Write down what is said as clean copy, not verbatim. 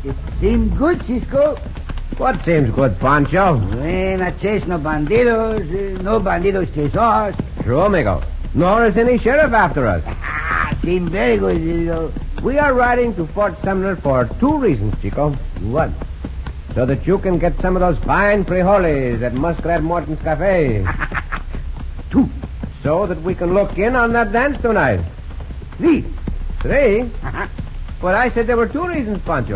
Seem good, Cisco. What seems good, Pancho? Not chase no bandidos. No bandidos chase us. True, amigo. Nor is any sheriff after us. Seem very good, Cisco. We are riding to Fort Sumner for 2 reasons, Chico. What? So that you can get some of those fine frijoles at Muskrat Morton's Cafe. 2. So that we can look in on that dance tonight. 3. 3? But I said there were 2 reasons, Pancho.